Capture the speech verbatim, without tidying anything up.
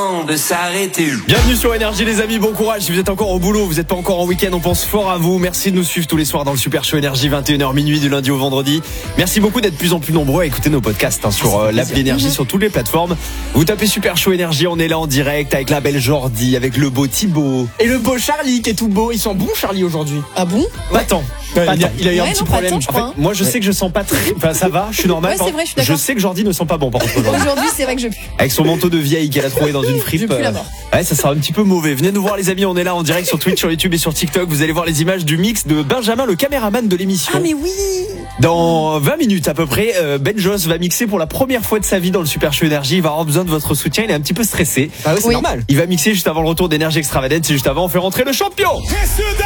temps de s'arrêter. Bienvenue sur Énergie les amis, bon courage. Si vous êtes encore au boulot, vous n'êtes pas encore en week-end, on pense fort à vous. Merci de nous suivre tous les soirs dans le Super Show Énergie, vingt et une heures minuit du lundi au vendredi. Merci beaucoup d'être de plus en plus nombreux à écouter nos podcasts hein, sur euh, l'appli Énergie, sur toutes les plateformes. Vous tapez Super Show Énergie, on est là en direct avec la belle Jordi, avec le beau Thibaut. Et le beau Charlie qui est tout beau. Ils sont bons Charlie aujourd'hui. Ah bon? Pas tant. Ouais, Pas il, a, tant. il a eu Ouais, un petit non, pas problème. tant, je En crois, fait, hein. moi je sais que je sens pas très. Enfin ça va, je suis normal. Ouais, c'est vrai, je suis d'accord. je sais que Jordi ne sent pas bon par contre aujourd'hui. Aujourd'hui, c'est vrai que je pue. Avec son manteau de vieille qu'elle a trouvé dans une fripe. Je pue la mort. Ouais, ça sera un petit peu mauvais. Venez nous voir les amis, on est là en direct sur Twitch, sur YouTube et sur TikTok. Vous allez voir les images du mix de Benjamin, le caméraman de l'émission. Ah mais oui. Dans vingt minutes à peu près, euh, Ben Joss va mixer pour la première fois de sa vie dans le Super Show Énergie. Il va avoir besoin de votre soutien, il est un petit peu stressé. Ah ouais, c'est Oui. normal. Il va mixer juste avant le retour d'Énergie Extravagance et juste avant on fait rentrer le champion.